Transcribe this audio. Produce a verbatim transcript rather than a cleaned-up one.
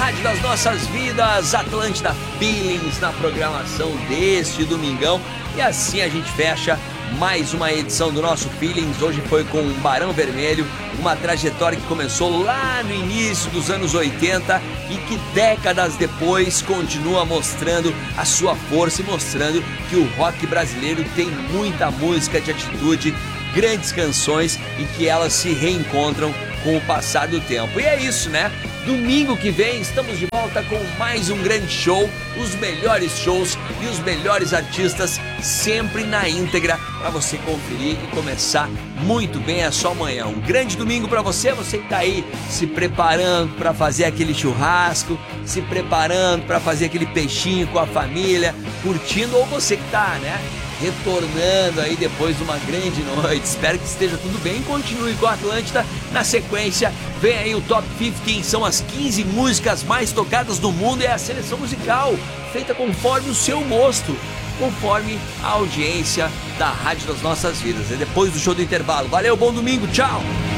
Rádio das Nossas Vidas, Atlântida Feelings na programação deste domingão. E assim a gente fecha mais uma edição do nosso Feelings. Hoje foi com o Barão Vermelho, uma trajetória que começou lá no início dos anos oitenta e que décadas depois continua mostrando a sua força e mostrando que o rock brasileiro tem muita música de atitude, grandes canções e que elas se reencontram com o passar do tempo. E é isso, né? Domingo que vem estamos de volta com mais um grande show, os melhores shows e os melhores artistas sempre na íntegra para você conferir e começar muito bem a sua manhã. Um grande domingo para você, você que tá aí se preparando para fazer aquele churrasco, se preparando para fazer aquele peixinho com a família, curtindo, ou você que tá, né, retornando aí depois de uma grande noite. Espero que esteja tudo bem. Continue com a Atlântida. Na sequência, vem aí o Top cinquenta, são as quinze músicas mais tocadas do mundo. É a seleção musical feita conforme o seu gosto, conforme a audiência da Rádio das Nossas Vidas. É depois do show do intervalo. Valeu, bom domingo, tchau!